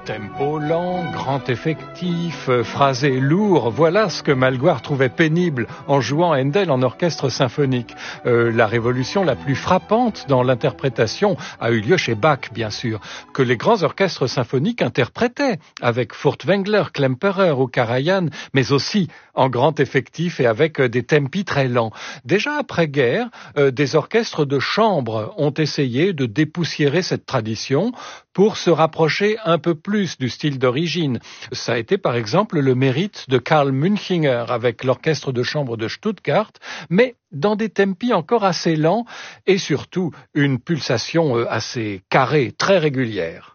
Tempo lent, grand effectif, phrasé lourd, voilà ce que Malgoire trouvait pénible en jouant Handel en orchestre symphonique. La révolution la plus frappante dans l'interprétation a eu lieu chez Bach, bien sûr, que les grands orchestres symphoniques interprétaient avec Furtwängler, Klemperer ou Karajan, mais aussi en grand effectif et avec des tempi très lents. Déjà après-guerre, des orchestres de chambre ont essayé de dépoussiérer cette tradition pour se rapprocher un peu plus du style d'origine. Ça a été par exemple le mérite de Karl Münchinger avec l'orchestre de chambre de Stuttgart, mais dans des tempi encore assez lents et surtout une pulsation assez carrée, très régulière.